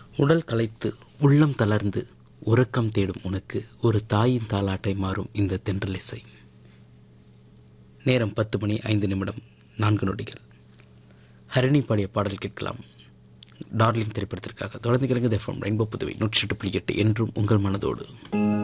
உடல் களைத்து உள்ளம் தளர்ந்து உறக்கம் தேடும் உனக்கு ஒரு தாயின் தாலாட்டை மாறும் இந்த தென்றலிசை. நேரம் 10:05 ஹரிணி பாடிய பாடல் கேட்கலாம். டார்லிங் திரைப்படத்திற்காக. தொடர்ந்து கிழங்கு FM ரெயின்போ புதுவை 108.8 என்றும் உங்கள் மனதோடு.